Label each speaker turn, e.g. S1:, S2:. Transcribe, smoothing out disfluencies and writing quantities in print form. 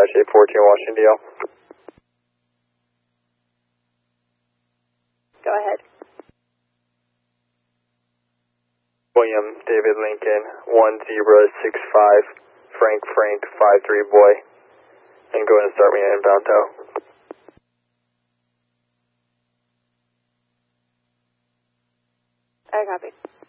S1: 814 Washington DL.
S2: Go ahead.
S1: William David Lincoln 1065 Frank 53 boy. And go ahead and start me at inbound tow.
S2: I copy.